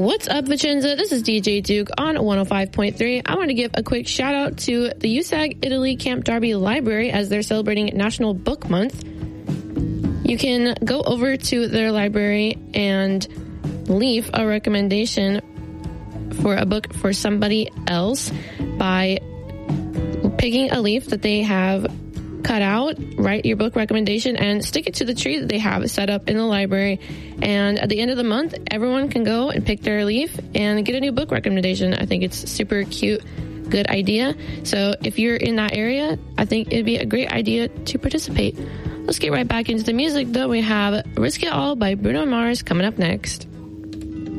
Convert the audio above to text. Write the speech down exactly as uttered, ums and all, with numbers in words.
What's up, Vicenza? This is D J Duke on one oh five point three. I want to give a quick shout out to the U S A G Italy Camp Darby Library as they're celebrating National Book Month. You can go over to their library and leave a recommendation for a book for somebody else by picking a leaf that they have cut out, write your book recommendation, and stick it to the tree that they have set up in the library. And at the end of the month, everyone can go and pick their leaf and get a new book recommendation. I think it's super cute, good idea. So if you're in that area, I think it'd be a great idea to participate. Let's get right back into the music, though. We have Risk It All by Bruno Mars coming up next.